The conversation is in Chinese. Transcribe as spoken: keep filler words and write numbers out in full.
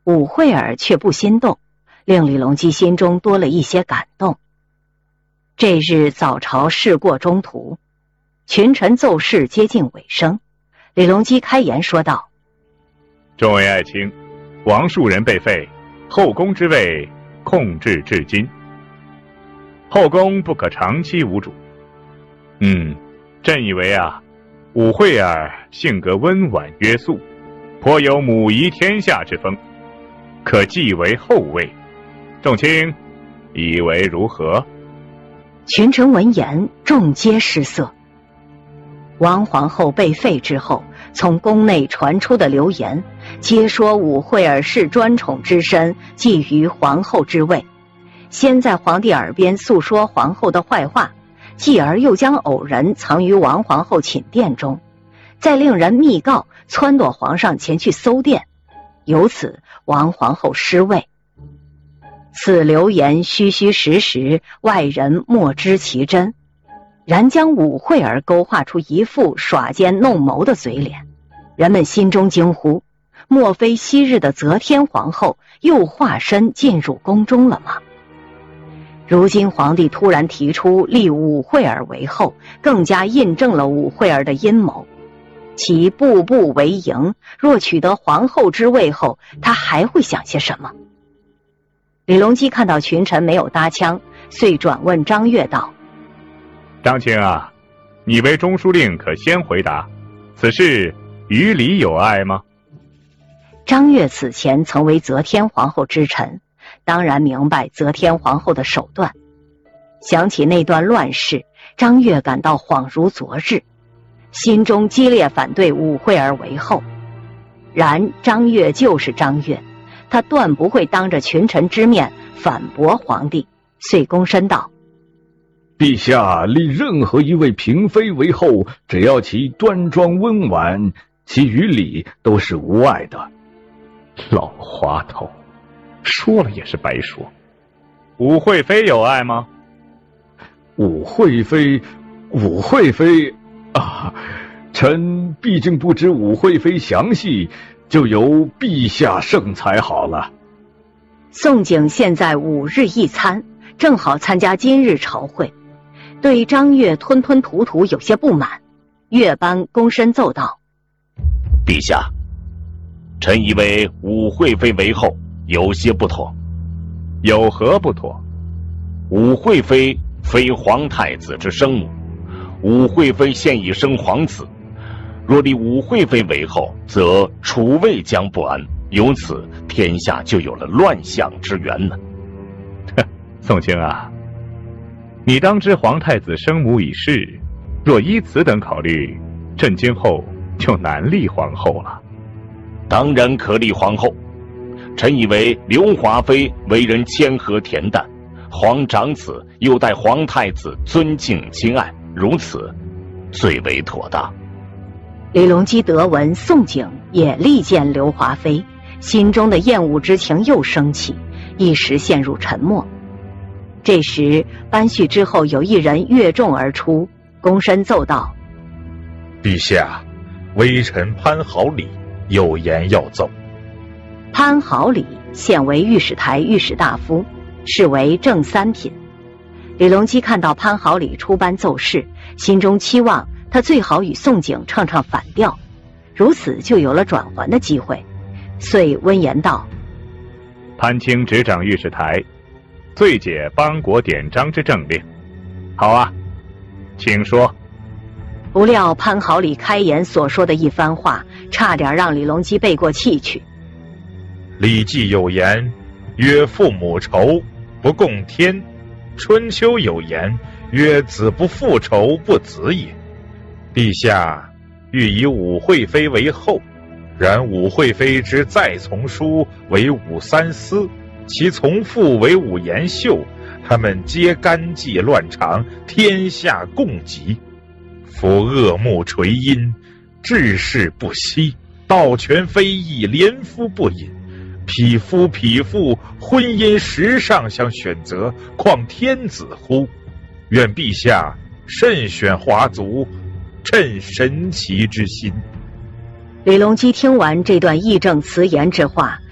武惠儿却不心动，令李隆基心中多了一些感动。这日早朝事过中途，群臣奏事接近尾声，李隆基开言说道： 众位爱卿，王庶人被废，后宫之位控制至今，后宫不可长期无主。嗯，朕以为啊，武惠儿性格温婉约素，颇有母仪天下之风，可继为后位。众卿以为如何？ 群臣闻言，众皆失色。王皇后被废之后，从宫内传出的流言，皆说武惠儿是专宠之身，觊觎皇后之位。先在皇帝耳边诉说皇后的坏话，继而又将偶人藏于王皇后寝殿中，再令人密告撺掇皇上前去搜殿，由此王皇后失位。此流言虚虚实实，外人莫知其真，然将武惠儿勾画出一副耍奸弄谋的嘴脸，人们心中惊呼：莫非昔日的则天皇后又化身进入宫中了吗？如今皇帝突然提出立武惠儿为后，更加印证了武惠儿的阴谋。其步步为营，若取得皇后之位后，他还会想些什么？李隆基看到群臣没有搭腔，遂转问张悦道： 张卿啊，你为中书令，可先回答，此事与李有碍吗？ 张悦此前曾为则天皇后之臣，当然明白则天皇后的手段。想起那段乱世，张悦感到恍如昨日，心中激烈反对武惠儿为后。然张悦就是张悦，他断不会当着群臣之面反驳皇帝，遂躬身道： 陛下立任何一位嫔妃为后，只要其端庄温婉，其于礼都是无碍的。 老滑头，说了也是白说。武惠妃有碍吗？ 武惠妃，武惠妃啊，臣毕竟不知武惠妃详细，就由陛下圣裁好了。 宋景现在五日一餐，正好参加今日朝会，对张悦吞吞吐吐有些不满。悦班躬身奏道： 陛下，臣以为武惠妃为后有些不妥。 有何不妥？ 武惠妃非皇太子之生母，武惠妃现已生皇子，若立武惠妃为后，则储位将不安，由此天下就有了乱象之源呢。 宋卿啊，你当知皇太子生母已逝，若依此等考虑，朕今后就难立皇后了。 当然可立皇后，臣以为刘华妃为人谦和恬淡，皇长子又待皇太子尊敬亲爱，如此最为妥当。 李隆基得闻宋景也力荐刘华妃，心中的厌恶之情又升起，一时陷入沉默。这时班叙之后有一人跃众而出，躬身奏道： 陛下，微臣潘好礼有言要奏。 潘好礼现为御史台御史大夫，是为正三品。李隆基看到潘好礼出班奏事，心中期望他最好与宋景唱唱反调，如此就有了转圜的机会，遂温言道： 潘卿执掌御史台，最解邦国典章之政令。好啊，请说。 不料潘好礼开言所说的一番话，差点让李隆基背过气去。 礼记有言，曰父母仇，不共天；春秋有言，曰子不复仇，不子也。陛下欲以武惠妃为后，然武惠妃之再从叔为武三思，其从父为武延秀，他们皆干纪乱常，天下共极。夫恶木垂阴，志士不息，道权非议，连夫不隐。匹夫匹妇，婚姻时尚相选择，况天子乎？愿陛下慎选华族，趁神奇之心。 李隆基听完这段义正辞严之话，